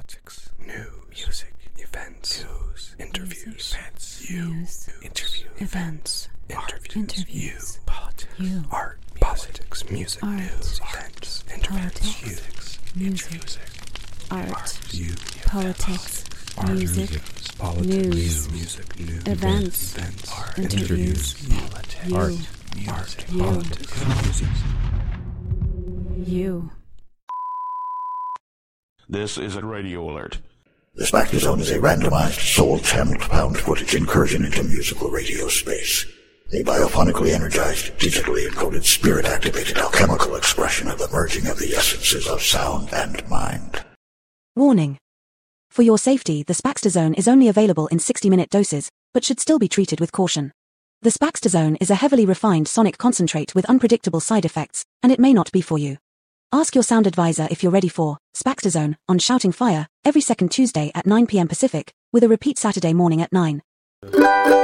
politics, news, music, events, news, interviews, events, news, interview, events, interviews, politics, art, politics, music, news, events, interviews, music, art, politics, music, news, events, interviews, politics, music. This is a radio alert. The Spectre Zone is a randomized, soul-channeled found footage incursion into musical radio space. A biophonically energized, digitally encoded, spirit-activated alchemical expression of the merging of the essences of sound and mind. Warning. For your safety, the Spaxter Zone is only available in 60-minute doses, but should still be treated with caution. The Spaxter Zone is a heavily refined sonic concentrate with unpredictable side effects, and it may not be for you. Ask your sound advisor if you're ready for Spaxter Zone on Shouting Fire every second Tuesday at 9 p.m. Pacific, with a repeat Saturday morning at 9.